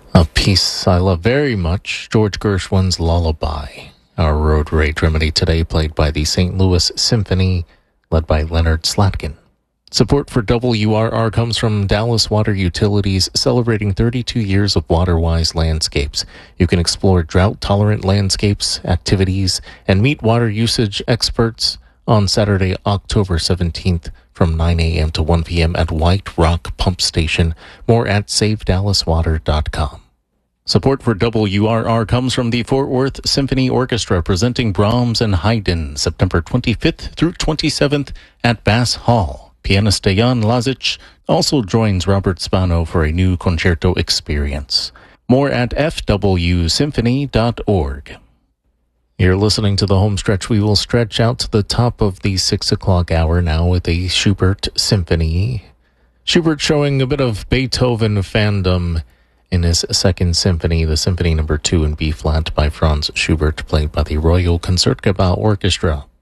A piece I love very much, George Gershwin's Lullaby. Our road rage remedy today played by the St. Louis Symphony, led by Leonard Slatkin. Support for WRR comes from Dallas Water Utilities, celebrating 32 years of water-wise landscapes. You can explore drought-tolerant landscapes, activities, and meet water usage experts on Saturday, October 17th from 9 a.m. to 1 p.m. at White Rock Pump Station. More at SaveDallasWater.com. Support for WRR comes from the Fort Worth Symphony Orchestra, presenting Brahms and Haydn, September 25th through 27th at Bass Hall. Pianist Dejan Lazic also joins Robert Spano for a new concerto experience. More at fwsymphony.org. You're listening to the home stretch. We will stretch out to the top of the 6 o'clock hour now with a Schubert symphony. Schubert showing a bit of Beethoven fandom in his second symphony, the Symphony No. 2 in B-flat by Franz Schubert, played by the Royal Concertgebouw Orchestra.